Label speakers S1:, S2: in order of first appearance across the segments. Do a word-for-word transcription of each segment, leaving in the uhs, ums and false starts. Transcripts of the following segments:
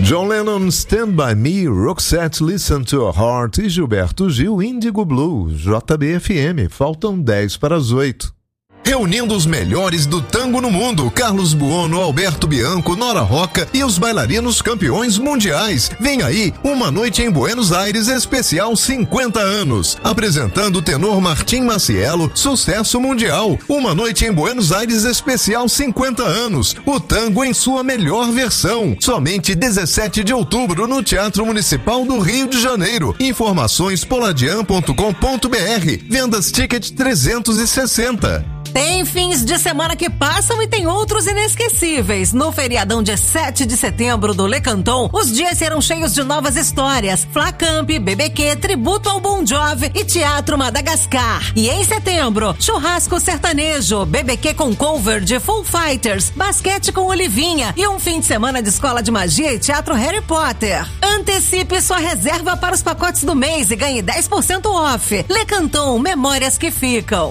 S1: John Lennon, Stand By Me, Roxette, Listen to Your Heart e Gilberto Gil, Indigo Blue, J B F M. Faltam dez para as oito.
S2: Reunindo os melhores do tango no mundo, Carlos Buono, Alberto Bianco, Nora Roca e os bailarinos campeões mundiais. Vem aí, Uma Noite em Buenos Aires especial cinquenta anos. Apresentando o tenor Martim Macielo, sucesso mundial. Uma Noite em Buenos Aires especial cinquenta anos. O tango em sua melhor versão. Somente dezessete de outubro no Teatro Municipal do Rio de Janeiro. Informações poladian ponto com ponto br. Vendas Ticket trezentos e sessenta.
S3: Tem fins de semana que passam e tem outros inesquecíveis. No feriadão de sete de setembro do Le Canton, os dias serão cheios de novas histórias. Flacamp, B B Q, tributo ao Bon Jovi e Teatro Madagascar. E em setembro, churrasco sertanejo, B B Q com cover de Foo Fighters, basquete com Olivinha e um fim de semana de escola de magia e teatro Harry Potter. Antecipe sua reserva para os pacotes do mês e ganhe dez por cento off. Le Canton, memórias que ficam.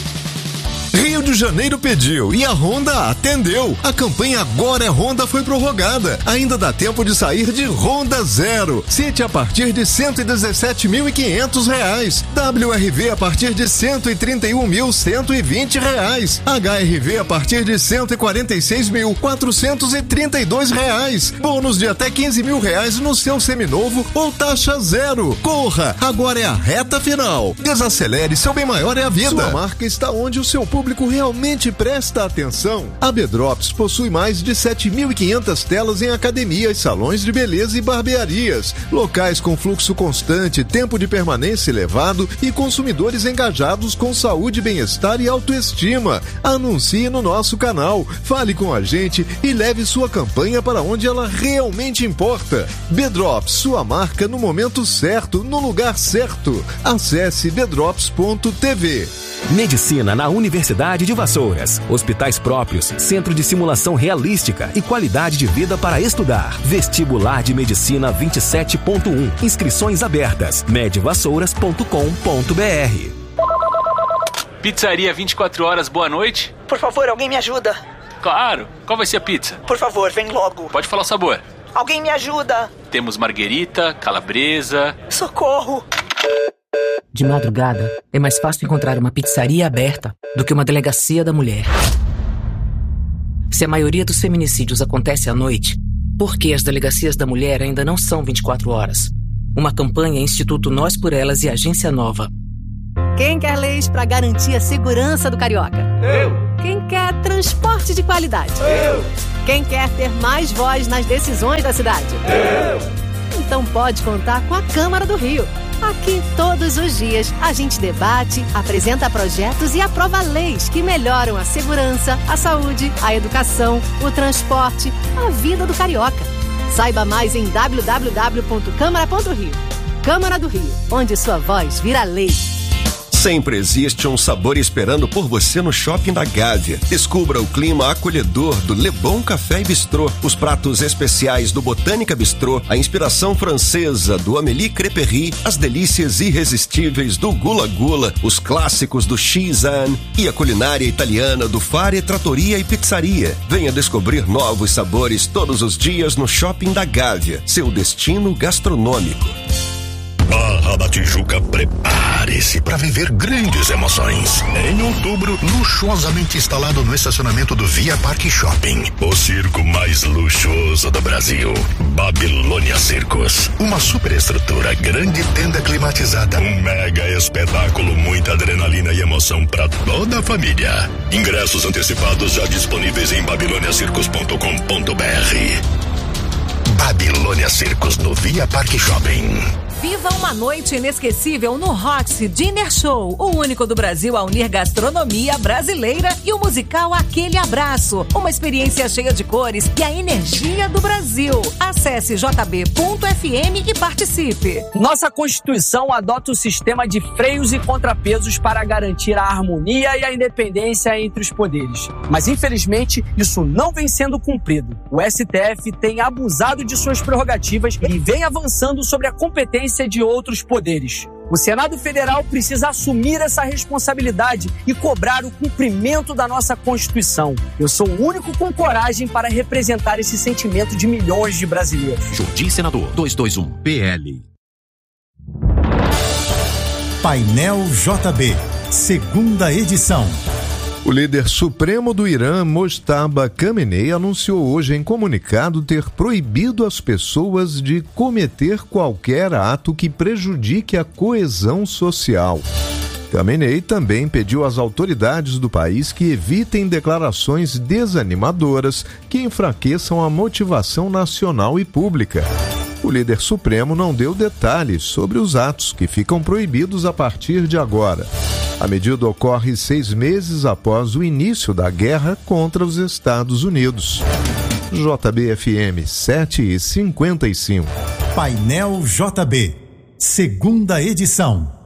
S2: Rio de Janeiro pediu e a Honda atendeu. A campanha Agora é Honda foi prorrogada. Ainda dá tempo de sair de Honda Zero. City a partir de cento e dezessete mil e quinhentos reais. W R V a partir de cento e trinta e um mil cento e vinte reais. H R V a partir de cento e quarenta e seis mil quatrocentos e trinta e dois reais. Bônus de até quinze mil reais no seu seminovo ou taxa zero. Corra, agora é a reta final. Desacelere, seu bem maior é a vida.
S1: Sua marca está onde o seu público realmente presta atenção. A B-Drops possui mais de sete mil e quinhentas telas em academias, salões de beleza e barbearias, locais com fluxo constante, tempo de permanência elevado e consumidores engajados com saúde, bem-estar e autoestima. Anuncie no nosso canal, fale com a gente e leve sua campanha para onde ela realmente importa. B-Drops, sua marca no momento certo, no lugar certo. Acesse b drops ponto t v.
S4: Medicina na Universidade de Vassouras. Hospitais próprios, centro de simulação realística e qualidade de vida para estudar. Vestibular de Medicina vinte e sete ponto um. Inscrições abertas. med vassouras ponto com ponto br.
S5: Pizzaria vinte e quatro horas, boa noite.
S6: Por favor, alguém me ajuda.
S5: Claro. Qual vai ser a pizza?
S6: Por favor, vem logo.
S5: Pode falar o sabor.
S6: Alguém me ajuda.
S5: Temos marguerita, calabresa.
S6: Socorro.
S7: De madrugada, é mais fácil encontrar uma pizzaria aberta do que uma delegacia da mulher. Se a maioria dos feminicídios acontece à noite, por que as delegacias da mulher ainda não são vinte e quatro horas? Uma campanha Instituto Nós por Elas e Agência Nova.
S8: Quem quer leis para garantir a segurança do carioca?
S9: Eu!
S8: Quem quer transporte de qualidade?
S9: Eu!
S8: Quem quer ter mais voz nas decisões da cidade?
S9: Eu!
S8: Então pode contar com a Câmara do Rio. Aqui, todos os dias, a gente debate, apresenta projetos e aprova leis que melhoram a segurança, a saúde, a educação, o transporte, a vida do carioca. Saiba mais em w w w ponto câmara ponto rio. Câmara do Rio, onde sua voz vira lei.
S10: Sempre existe um sabor esperando por você no Shopping da Gávea. Descubra o clima acolhedor do Le Bon Café e Bistrô, os pratos especiais do Botânica Bistrô, a inspiração francesa do Amélie Crêperie, as delícias irresistíveis do Gula Gula, os clássicos do Chizan e a culinária italiana do Fare Trattoria e Pizzaria. Venha descobrir novos sabores todos os dias no Shopping da Gávea, seu destino gastronômico.
S11: Barra da Tijuca, prepare-se para viver grandes emoções. Em outubro, luxuosamente instalado no estacionamento do Via Parque Shopping, o circo mais luxuoso do Brasil, Babilônia Circos. Uma superestrutura, grande tenda climatizada, um mega espetáculo, muita adrenalina e emoção para toda a família. Ingressos antecipados já disponíveis em babilônia circos ponto com ponto br. Babilônia Circos no Via Parque Shopping.
S3: Viva uma noite inesquecível no Roxy Dinner Show, o único do Brasil a unir gastronomia brasileira e o musical Aquele Abraço. Uma experiência cheia de cores e a energia do Brasil. Acesse j b ponto f m e participe.
S12: Nossa Constituição adota o sistema de freios e contrapesos para garantir a harmonia e a independência entre os poderes. Mas, infelizmente, isso não vem sendo cumprido. O S T F tem abusado de suas prerrogativas e vem avançando sobre a competência de outros poderes. O Senado Federal precisa assumir essa responsabilidade e cobrar o cumprimento da nossa Constituição. Eu sou o único com coragem para representar esse sentimento de milhões de brasileiros.
S9: Jordi Senador, duzentos e vinte e um, P L.
S13: Painel J B, segunda edição.
S1: O líder supremo do Irã, Mojtaba Khamenei, anunciou hoje em comunicado ter proibido as pessoas de cometer qualquer ato que prejudique a coesão social. Khamenei também pediu às autoridades do país que evitem declarações desanimadoras que enfraqueçam a motivação nacional e pública. O líder supremo não deu detalhes sobre os atos que ficam proibidos a partir de agora. A medida ocorre seis meses após o início da guerra contra os Estados Unidos. J B F M sete e cinquenta e cinco.
S13: Painel J B, segunda edição.